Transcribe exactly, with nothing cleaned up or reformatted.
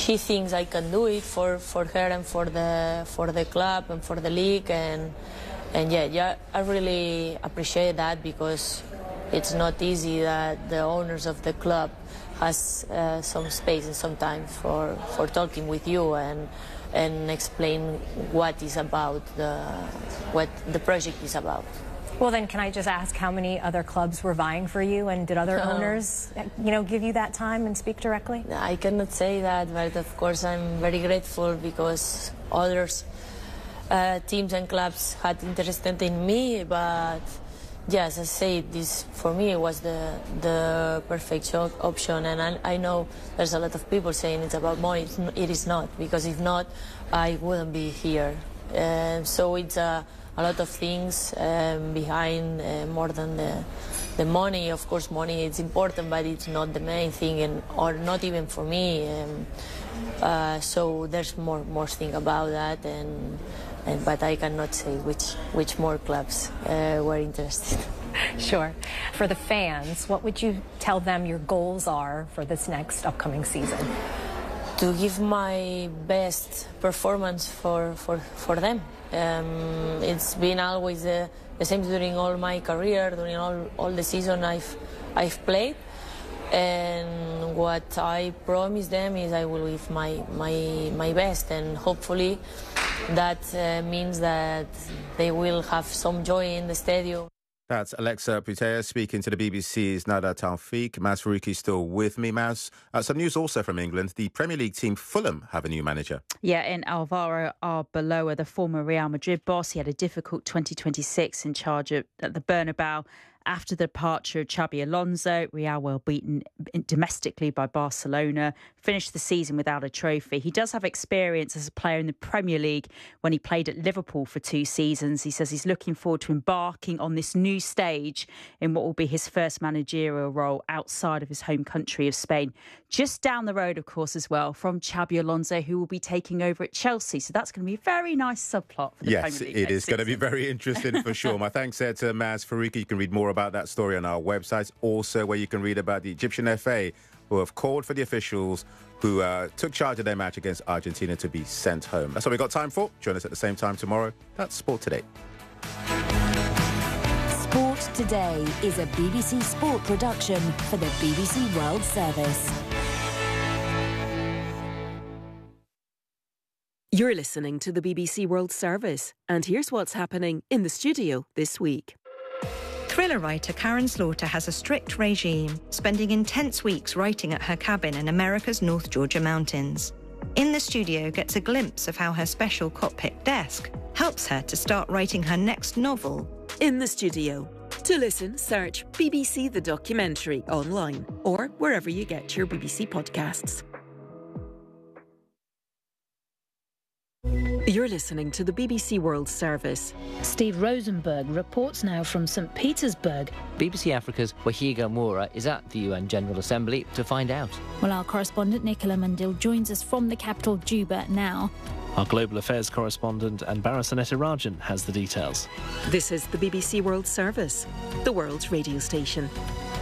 she thinks I can do it for, for her and for the for the club and for the league, and and yeah, yeah, I really appreciate that, because it's not easy that the owners of the club has uh, some space and some time for, for talking with you and and explain what is about the what the project is about. Well, then, can I just ask how many other clubs were vying for you, and did other owners, you know, give you that time and speak directly? I cannot say that, but of course I'm very grateful, because others uh, teams and clubs had interested in me. But yes, I say this for me was the the perfect option, and I, I know there's a lot of people saying it's about money. It's, it is not, because if not, I wouldn't be here. Uh, so it's a. A lot of things um, behind uh, more than the, the money. Of course, money is important, but it's not the main thing, and or not even for me. Um, uh, so there's more more thing about that, and, and but I cannot say which which more clubs uh, were interested. Sure. For the fans, what would you tell them your goals are for this next upcoming season? To give my best performance for for for them. Um, it's been always uh, the same during all my career, during all, all the season I've I've played, and what I promise them is I will give my my my best, and hopefully that uh, means that they will have some joy in the stadium. That's Alexa Putellas speaking to the B B C's Nada Tawfiq. Maz Faruqi still with me. Maz, uh, some news also from England. The Premier League team Fulham have a new manager. Yeah, in Alvaro Arbeloa, the former Real Madrid boss. He had a difficult twenty twenty-six in charge of, at the Bernabeu. After the departure of Xabi Alonso, Real were beaten domestically by Barcelona, finished the season without a trophy. He does have experience as a player in the Premier League when he played at Liverpool for two seasons. He says he's looking forward to embarking on this new stage in what will be his first managerial role outside of his home country of Spain. Just down the road, of course, as well, from Xabi Alonso, who will be taking over at Chelsea. So that's going to be a very nice subplot for the yes, Premier League. Yes, it is going to be very interesting for sure. My thanks there to Maz Faruqi. You can read more about that story on our website, also where you can read about the Egyptian F A who have called for the officials who uh, took charge of their match against Argentina to be sent home. That's what we've got time for. Join us at the same time tomorrow. That's Sport Today. Sport Today is a B B C Sport production for the B B C World Service. You're listening to the B B C World Service, and here's what's happening in the studio this week. Thriller writer Karen Slaughter has a strict regime, spending intense weeks writing at her cabin in America's North Georgia mountains. In the studio gets a glimpse of how her special cockpit desk helps her to start writing her next novel. In the studio. To listen, search B B C The Documentary online or wherever you get your B B C podcasts. You're listening to the B B C World Service. Steve Rosenberg reports now from St Petersburg. B B C Africa's Wahiga Moura is at the U N General Assembly to find out. Well, our correspondent Nicola Mandil joins us from the capital, Juba, now. Our global affairs correspondent Anbara Sanetarajan has the details. This is the B B C World Service, the world's radio station.